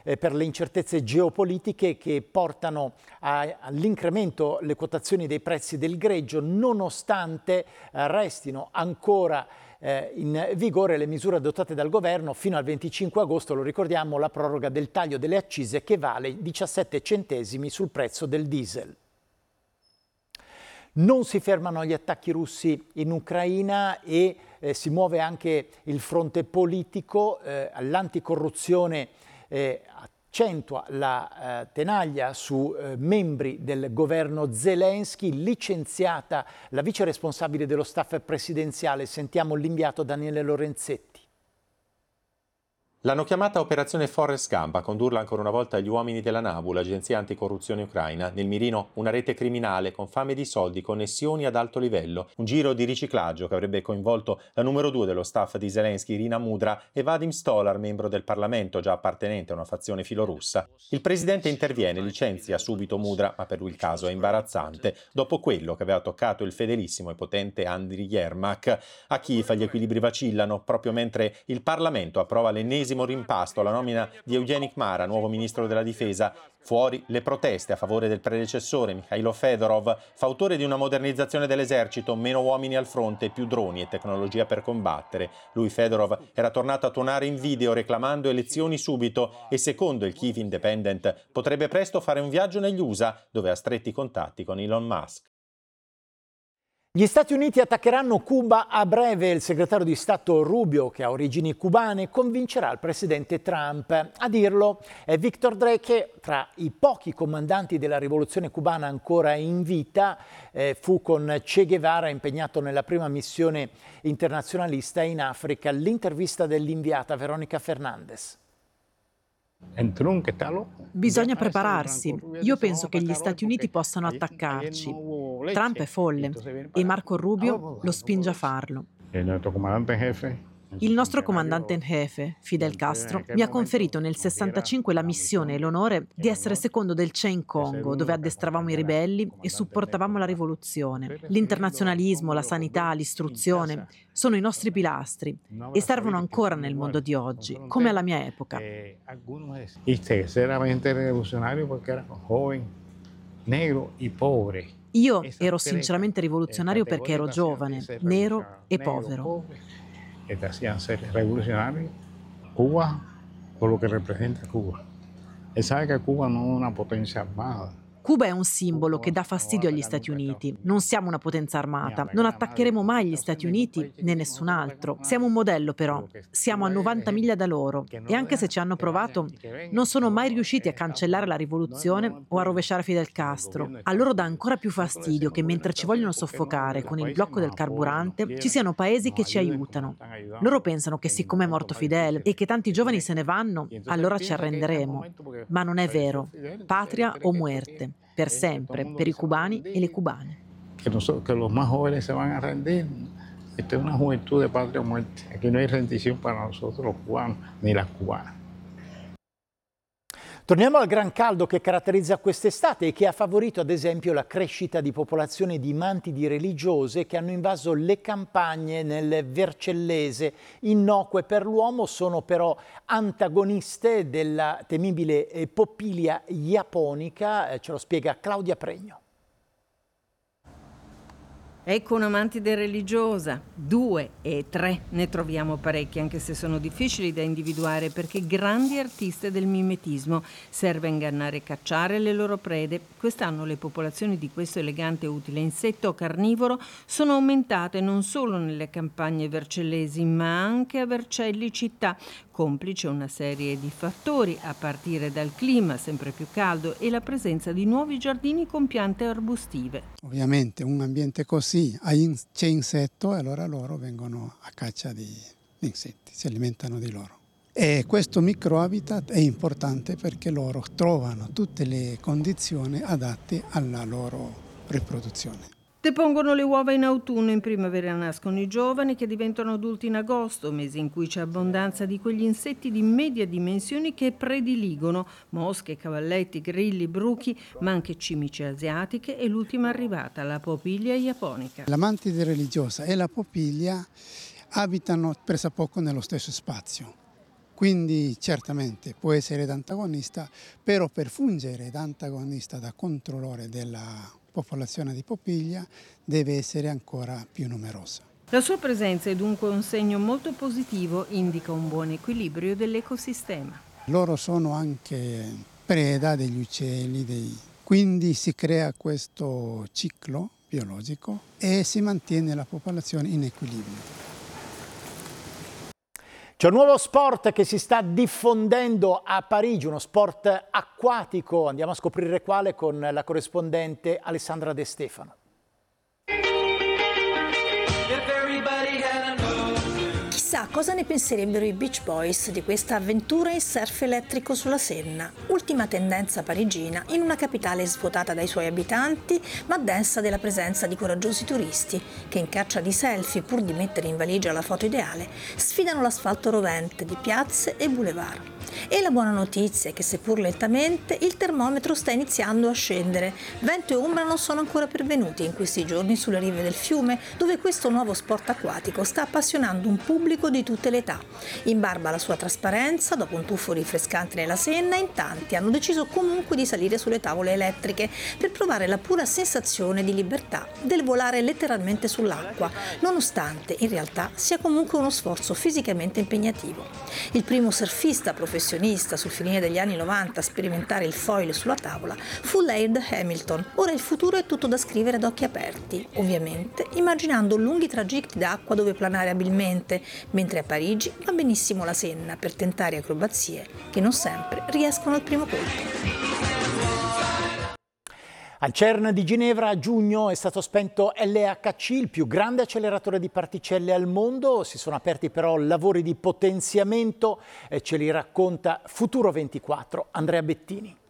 per le incertezze geopolitiche che portano all'incremento le quotazioni dei prezzi del greggio, nonostante restino ancora in vigore le misure adottate dal governo fino al 25 agosto, lo ricordiamo, la proroga del taglio delle accise che vale 17 centesimi sul prezzo del diesel. Non si fermano gli attacchi russi in Ucraina e si muove anche il fronte politico, l'anticorruzione accentua la tenaglia su membri del governo Zelensky, licenziata la vice responsabile dello staff presidenziale. Sentiamo l'inviato Daniele Lorenzetti. L'hanno chiamata Operazione Forrest Gump, a condurla ancora una volta gli uomini della NABU, l'agenzia anticorruzione ucraina. Nel mirino una rete criminale con fame di soldi, connessioni ad alto livello, un giro di riciclaggio che avrebbe coinvolto la numero 2 dello staff di Zelensky, Irina Mudra, e Vadim Stolar, membro del Parlamento, già appartenente a una fazione filorussa. Il presidente interviene, licenzia subito Mudra, ma per lui il caso è imbarazzante, dopo quello che aveva toccato il fedelissimo e potente Andriy Yermak. A Kiev gli equilibri vacillano, proprio mentre il Parlamento approva l'ennesimo rimpasto alla nomina di Evgeny Kmara, nuovo ministro della difesa. Fuori le proteste a favore del predecessore Mikhailo Fedorov, fautore di una modernizzazione dell'esercito, meno uomini al fronte, più droni e tecnologia per combattere. Lui, Fedorov, era tornato a tuonare in video reclamando elezioni subito e, secondo il Kyiv Independent, potrebbe presto fare un viaggio negli USA, dove ha stretti contatti con Elon Musk. Gli Stati Uniti attaccheranno Cuba a breve. Il segretario di Stato Rubio, che ha origini cubane, convincerà il presidente Trump. A dirlo è Victor Drake, tra i pochi comandanti della rivoluzione cubana ancora in vita. Fu con Che Guevara impegnato nella prima missione internazionalista in Africa. L'intervista dell'inviata Veronica Fernandez. Bisogna prepararsi. Io penso che gli Stati Uniti possano attaccarci. Trump è folle e Marco Rubio lo spinge a farlo. Il nostro comandante in jefe, Fidel Castro, mi ha conferito nel 65 la missione e l'onore di essere secondo del Che in Congo, dove addestravamo i ribelli e supportavamo la rivoluzione. L'internazionalismo, la sanità, l'istruzione sono i nostri pilastri e servono ancora nel mondo di oggi, come alla mia epoca. Io ero sinceramente rivoluzionario perché ero giovane, nero e povero. Que te hacían ser revolucionario. Cuba, por lo que representa Cuba. Él sabe que Cuba no es una potencia armada. Cuba è un simbolo che dà fastidio agli Stati Uniti. Non siamo una potenza armata. Non attaccheremo mai gli Stati Uniti né nessun altro. Siamo un modello però. Siamo a 90 miglia da loro. E anche se ci hanno provato, non sono mai riusciti a cancellare la rivoluzione o a rovesciare Fidel Castro. A loro dà ancora più fastidio che mentre ci vogliono soffocare con il blocco del carburante, ci siano paesi che ci aiutano. Loro pensano che siccome è morto Fidel e che tanti giovani se ne vanno, allora ci arrenderemo. Ma non è vero. Patria o muerte. Per sempre, per i cubani e le cubane. Que los más jóvenes se van a rendir. Esta es una juventud de patria o muerte. Aquí no hay rendición para nosotros los cubanos ni las cubanas. Torniamo al gran caldo che caratterizza quest'estate e che ha favorito ad esempio la crescita di popolazione di mantidi religiose che hanno invaso le campagne nel Vercellese. Innocue per l'uomo, sono però antagoniste della temibile Popilia japonica, ce lo spiega Claudia Pregno. Ecco una mantide religiosa, 2 e 3, ne troviamo parecchi, anche se sono difficili da individuare perché grandi artiste del mimetismo. Serve a ingannare e cacciare le loro prede. Quest'anno le popolazioni di questo elegante e utile insetto carnivoro sono aumentate non solo nelle campagne vercellesi ma anche a Vercelli città, complice una serie di fattori a partire dal clima sempre più caldo e la presenza di nuovi giardini con piante arbustive. Ovviamente un ambiente così c'è insetto e allora loro vengono a caccia di insetti, si alimentano di loro. E questo microhabitat è importante perché loro trovano tutte le condizioni adatte alla loro riproduzione. Depongono le uova in autunno, in primavera nascono i giovani che diventano adulti in agosto, mese in cui c'è abbondanza di quegli insetti di media dimensioni che prediligono mosche, cavalletti, grilli, bruchi, ma anche cimici asiatiche e l'ultima arrivata, la Popilia japonica. La mantide religiosa e la Popilia abitano pressappoco nello stesso spazio. Quindi certamente può essere d'antagonista, però per fungere da antagonista, da controllore della popolazione di Popiglia, deve essere ancora più numerosa. La sua presenza è dunque un segno molto positivo, indica un buon equilibrio dell'ecosistema. Loro sono anche preda degli uccelli, quindi si crea questo ciclo biologico e si mantiene la popolazione in equilibrio. C'è un nuovo sport che si sta diffondendo a Parigi, uno sport acquatico. Andiamo a scoprire quale con la corrispondente Alessandra De Stefano. Chissà cosa ne penserebbero i Beach Boys di questa avventura in surf elettrico sulla Senna, ultima tendenza parigina in una capitale svuotata dai suoi abitanti, ma densa della presenza di coraggiosi turisti che, in caccia di selfie pur di mettere in valigia la foto ideale, sfidano l'asfalto rovente di piazze e boulevard. E la buona notizia è che, seppur lentamente, il termometro sta iniziando a scendere. Vento e ombra non sono ancora pervenuti in questi giorni sulle rive del fiume, dove questo nuovo sport acquatico sta appassionando un pubblico di tutte le età. In barba alla sua trasparenza, dopo un tuffo rinfrescante nella Senna, in tanti hanno deciso comunque di salire sulle tavole elettriche per provare la pura sensazione di libertà del volare letteralmente sull'acqua, nonostante in realtà sia comunque uno sforzo fisicamente impegnativo. Il primo surfista professionista sul finire degli anni 90 a sperimentare il foil sulla tavola fu Laird Hamilton. Ora il futuro è tutto da scrivere ad occhi aperti, ovviamente immaginando lunghi tragitti d'acqua dove planare abilmente, mentre a Parigi va benissimo la Senna per tentare acrobazie che non sempre riescono al primo colpo. Al CERN di Ginevra a giugno è stato spento LHC, il più grande acceleratore di particelle al mondo. Si sono aperti però lavori di potenziamento e ce li racconta Futuro 24 Andrea Bettini.